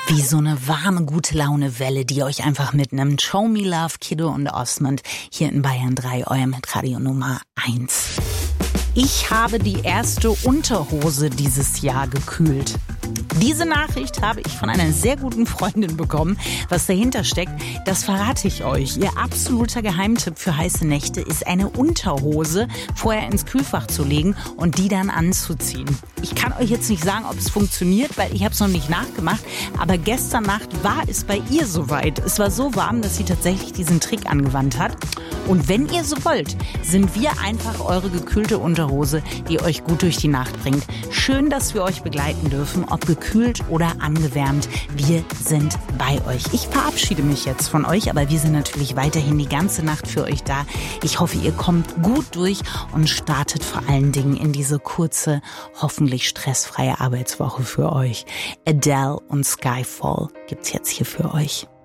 Wie so eine warme, gute Laune-Welle, die euch einfach mitnimmt. Show Me Love, Kiddo und Osmond hier in Bayern 3, euer Hitradio Nummer 1. Ich habe die erste Unterhose dieses Jahr gekühlt. Diese Nachricht habe ich von einer sehr guten Freundin bekommen. Was dahinter steckt, das verrate ich euch. Ihr absoluter Geheimtipp für heiße Nächte ist, eine Unterhose vorher ins Kühlfach zu legen und die dann anzuziehen. Ich kann euch jetzt nicht sagen, ob es funktioniert, weil ich habe es noch nicht nachgemacht. Aber gestern Nacht war es bei ihr soweit. Es war so warm, dass sie tatsächlich diesen Trick angewandt hat. Und wenn ihr so wollt, sind wir einfach eure gekühlte Unterhose, die euch gut durch die Nacht bringt. Schön, dass wir euch begleiten dürfen, ob gekühlt oder angewärmt. Wir sind bei euch. Ich verabschiede mich jetzt von euch, aber wir sind natürlich weiterhin die ganze Nacht für euch da. Ich hoffe, ihr kommt gut durch und startet vor allen Dingen in diese kurze, hoffentlich stressfreie Arbeitswoche für euch. Adele und Skyfall gibt's jetzt hier für euch.